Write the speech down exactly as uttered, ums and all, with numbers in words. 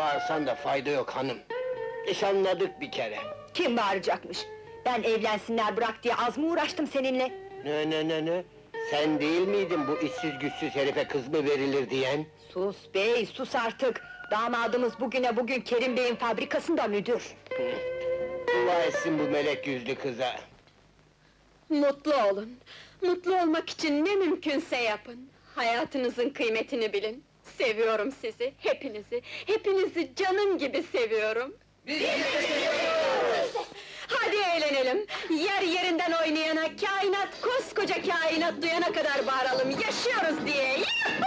bağırsan da fayda yok hanım. Nişanladık bir kere. Kim bağıracakmış? Ben evlensinler bırak diye az mı uğraştım seninle? Ne ne ne ne? Sen değil miydin bu işsiz güçsüz herife kız mı verilir diyen? Sus bey, sus artık! Damadımız bugüne bugün Kerim Bey'in fabrikasında müdür. Dua etsin bu melek yüzlü kıza. Mutlu olun! Mutlu olmak için ne mümkünse yapın! Hayatınızın kıymetini bilin! Seviyorum sizi, hepinizi! Hepinizi canım gibi seviyorum! Hadi eğlenelim! Yer yerinden oynayana, kainat, koskoca kainat duyana kadar bağıralım, yaşıyoruz diye!